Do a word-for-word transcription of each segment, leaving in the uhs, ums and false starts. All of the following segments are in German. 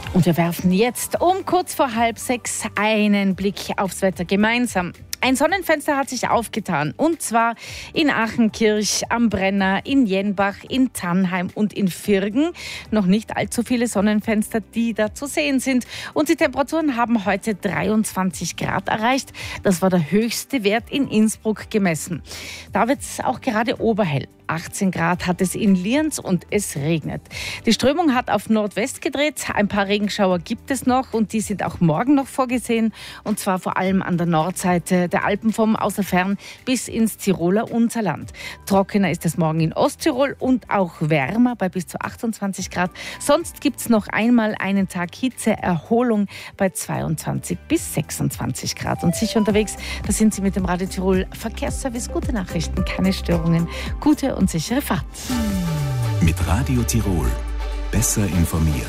Und wir werfen jetzt um kurz vor halb sechs einen Blick aufs Wetter gemeinsam. Ein Sonnenfenster hat sich aufgetan, und zwar in Achenkirch, am Brenner, in Jenbach, in Tannheim und in Virgen. Noch nicht allzu viele Sonnenfenster, die da zu sehen sind. Und die Temperaturen haben heute dreiundzwanzig Grad erreicht. Das war der höchste Wert in Innsbruck gemessen. Da wird es auch gerade oberhell. achtzehn Grad hat es in Lienz und es regnet. Die Strömung hat auf Nordwest gedreht. Ein paar Regenschauer gibt es noch und die sind auch morgen noch vorgesehen. Und zwar vor allem an der Nordseite der Alpen vom Außerfern bis ins Tiroler Unterland. Trockener ist es morgen in Osttirol und auch wärmer bei bis zu achtundzwanzig Grad. Sonst gibt es noch einmal einen Tag Hitzeerholung bei zweiundzwanzig bis sechsundzwanzig Grad. Und sicher unterwegs, da sind Sie mit dem Radio Tirol Verkehrsservice. Gute Nachrichten, keine Störungen, gute und sichere Fahrt. Mit Radio Tirol besser informiert.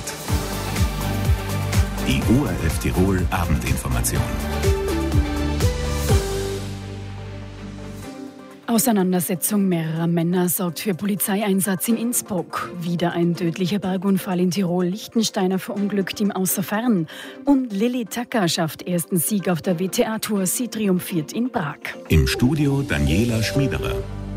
Die O R F Tirol Abendinformation. Auseinandersetzung mehrerer Männer sorgt für Polizeieinsatz in Innsbruck. Wieder ein tödlicher Bergunfall in Tirol. Liechtensteiner verunglückt im Außerfern. Und Lilly Tacker schafft ersten Sieg auf der W T A-Tour. Sie triumphiert in Prag. Im Studio Daniela Schmiederer.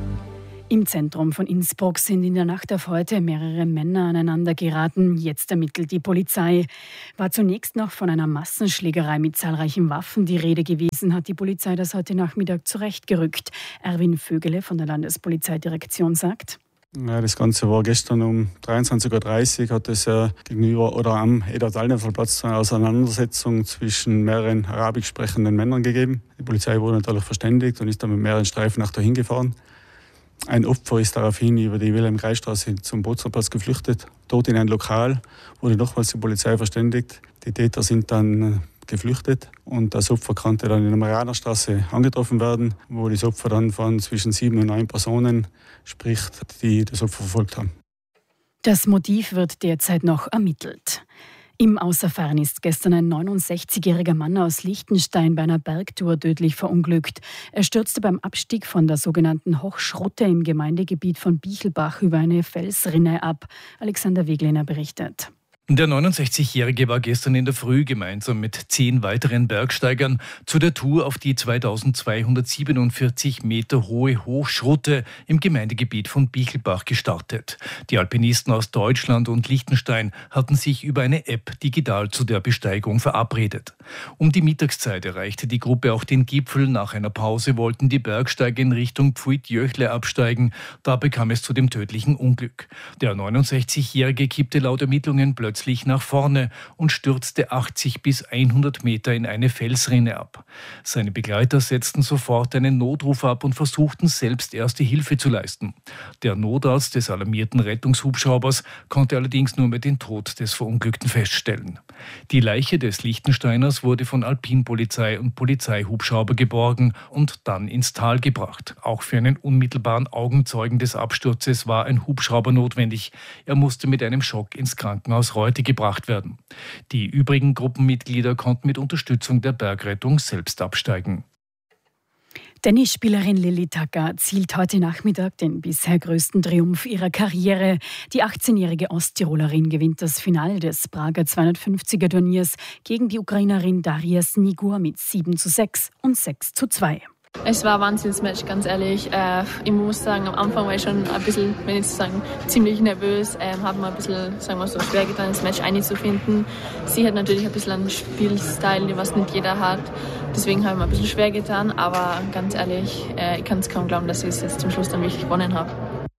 Im Zentrum von Innsbruck sind in der Nacht auf heute mehrere Männer aneinander geraten. Jetzt ermittelt die Polizei. War zunächst noch von einer Massenschlägerei mit zahlreichen Waffen die Rede gewesen, hat die Polizei das heute Nachmittag zurechtgerückt. Erwin Vögele von der Landespolizeidirektion sagt: Ja, das Ganze war gestern um dreiundzwanzig Uhr dreißig, hat es ja gegenüber oder am Eder-Dalnefallplatz eine Auseinandersetzung zwischen mehreren arabisch sprechenden Männern gegeben. Die Polizei wurde natürlich verständigt und ist dann mit mehreren Streifen nach dahin gefahren. Ein Opfer ist daraufhin über die Wilhelm-Kreis-Straße zum Boznerplatz geflüchtet. Dort in ein Lokal wurde nochmals die Polizei verständigt. Die Täter sind dann geflüchtet und das Opfer konnte dann in der Marianerstraße angetroffen werden, wo das Opfer dann von zwischen sieben und neun Personen spricht, die das Opfer verfolgt haben. Das Motiv wird derzeit noch ermittelt. Im Außerfern ist gestern ein neunundsechzigjähriger Mann aus Liechtenstein bei einer Bergtour tödlich verunglückt. Er stürzte beim Abstieg von der sogenannten Hochschrotte im Gemeindegebiet von Bichelbach über eine Felsrinne ab. Alexander Weglener berichtet. Der neunundsechzigjährige war gestern in der Früh gemeinsam mit zehn weiteren Bergsteigern zu der Tour auf die zweitausendzweihundertsiebenundvierzig Meter hohe Hochschrotte im Gemeindegebiet von Bichelbach gestartet. Die Alpinisten aus Deutschland und Liechtenstein hatten sich über eine App digital zu der Besteigung verabredet. Um die Mittagszeit erreichte die Gruppe auch den Gipfel. Nach einer Pause wollten die Bergsteiger in Richtung Pfuit-Jöchle absteigen. Dabei kam es zu dem tödlichen Unglück. Der neunundsechzigjährige kippte laut Ermittlungen plötzlich plötzlich nach vorne und stürzte achtzig bis hundert Meter in eine Felsrinne ab. Seine Begleiter setzten sofort einen Notruf ab und versuchten selbst erste Hilfe zu leisten. Der Notarzt des alarmierten Rettungshubschraubers konnte allerdings nur mehr den Tod des Verunglückten feststellen. Die Leiche des Liechtensteiners wurde von Alpinpolizei und Polizeihubschrauber geborgen und dann ins Tal gebracht. Auch für einen unmittelbaren Augenzeugen des Absturzes war ein Hubschrauber notwendig. Er musste mit einem Schock ins Krankenhaus Reute gebracht werden. Die übrigen Gruppenmitglieder konnten mit Unterstützung der Bergrettung selbst absteigen. Tennisspielerin Lilly Tacker zielt heute Nachmittag den bisher größten Triumph ihrer Karriere. Die achtzehnjährige Osttirolerin gewinnt das Finale des Prager zweihundertfünfziger Turniers gegen die Ukrainerin Daria Snigur mit sieben zu sechs und sechs zu zwei. Es war ein Wahnsinnsmatch, ganz ehrlich. Äh, ich muss sagen, am Anfang war ich schon ein bisschen, wenn ich sagen, ziemlich nervös. Ähm, habe mir ein bisschen, sagen wir so, schwer getan, das Match einzufinden. Sie hat natürlich ein bisschen einen Spielstil, was nicht jeder hat. Deswegen habe ich mir ein bisschen schwer getan. Aber ganz ehrlich, äh, ich kann es kaum glauben, dass ich es jetzt zum Schluss dann wirklich gewonnen habe.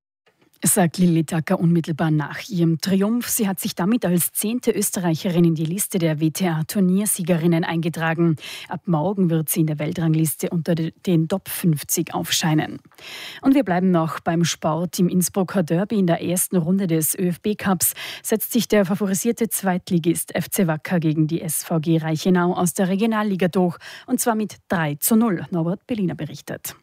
Sagt Lilly Tacker unmittelbar nach ihrem Triumph. Sie hat sich damit als zehnte Österreicherin in die Liste der W T A-Turniersiegerinnen eingetragen. Ab morgen wird sie in der Weltrangliste unter den Top fünfzig aufscheinen. Und wir bleiben noch beim Sport. Im Innsbrucker Derby in der ersten Runde des Ö F B-Cups setzt sich der favorisierte Zweitligist F C Wacker gegen die S V G Reichenau aus der Regionalliga durch. Und zwar mit drei zu null. Norbert Berliner berichtet.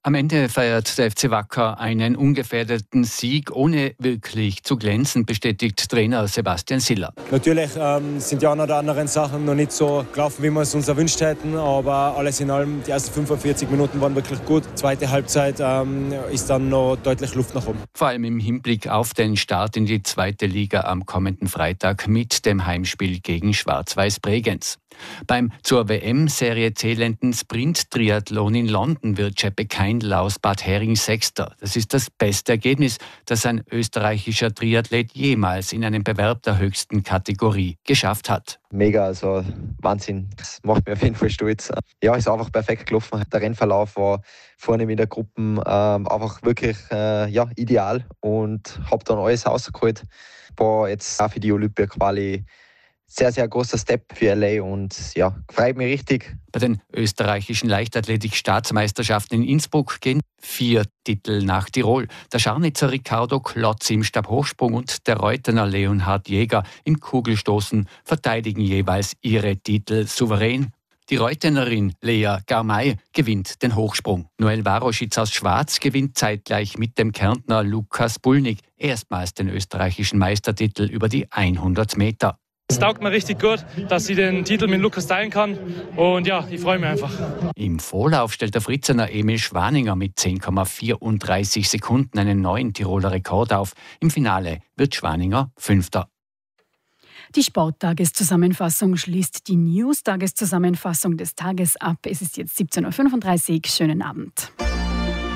Am Ende feiert der F C Wacker einen ungefährdeten Sieg, ohne wirklich zu glänzen, bestätigt Trainer Sebastian Siller. Natürlich ähm, sind die einen oder anderen Sachen noch nicht so gelaufen, wie wir es uns erwünscht hätten, aber alles in allem, die ersten fünfundvierzig Minuten waren wirklich gut. Zweite Halbzeit ähm, ist dann noch deutlich Luft nach oben. Vor allem im Hinblick auf den Start in die zweite Liga am kommenden Freitag mit dem Heimspiel gegen Schwarz-Weiß Bregenz. Beim zur W M-Serie zählenden Sprint-Triathlon in London wird Jeppe Keindl aus Bad Hering Sechster. Das ist das beste Ergebnis, das ein österreichischer Triathlet jemals in einem Bewerb der höchsten Kategorie geschafft hat. Mega, also Wahnsinn. Das macht mich auf jeden Fall stolz. Ja, ist einfach perfekt gelaufen. Der Rennverlauf war vorne mit der Gruppe ähm, einfach wirklich äh, ja, ideal und habe dann alles rausgeholt. War jetzt auch für die Olympia-Quali sehr, sehr großer Step für L A und ja, freut mich richtig. Bei den österreichischen Leichtathletik-Staatsmeisterschaften in Innsbruck gehen vier Titel nach Tirol. Der Scharnitzer Ricardo Klotz im Stabhochsprung und der Reutener Leonhard Jäger im Kugelstoßen verteidigen jeweils ihre Titel souverän. Die Reutenerin Lea Garmay gewinnt den Hochsprung. Noel Waroschitz aus Schwarz gewinnt zeitgleich mit dem Kärntner Lukas Bulnig erstmals den österreichischen Meistertitel über die hundert Meter. Es taugt mir richtig gut, dass ich den Titel mit Lukas teilen kann und ja, ich freue mich einfach. Im Vorlauf stellt der Fritzener Emil Schwaninger mit zehn Komma vierunddreißig Sekunden einen neuen Tiroler Rekord auf. Im Finale wird Schwaninger Fünfter. Die Sporttageszusammenfassung schließt die News-Tageszusammenfassung des Tages ab. Es ist jetzt siebzehn Uhr fünfunddreißig. Schönen Abend.